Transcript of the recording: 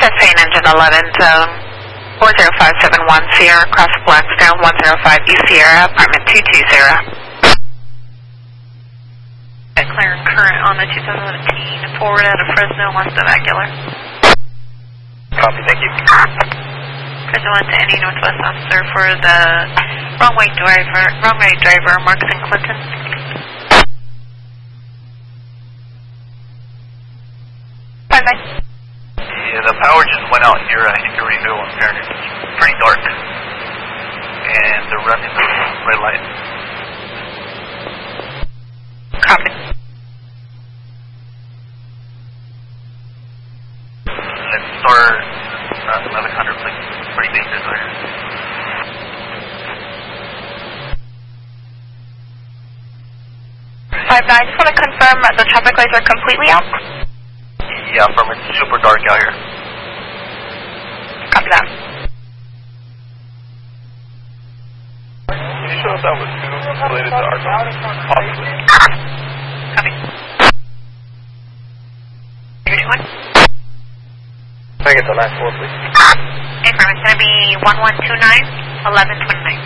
paying engine 11, zone 40571 Sierra, cross Blackstone 105 East Sierra, apartment 220. Clearing current on the 2017, forward out of Fresno, west of Aguilar. Copy, thank you. Fresno 1 to any Northwest officer for the wrong way driver, Marks and Clinton. Bye-bye. Yeah, the power just went out here at Hickory Hill in fairness. It's pretty dark. And they're running the red light. Copy. Let's start 1100, please. Pretty dangerous right here. I just want to confirm that the traffic lights are completely out. Yeah, from it's super dark out here. Copy that. Can you show if that was related to our possibly? Copy. Can I get the last four, please? Affirm, it's going to be 1129, 1129.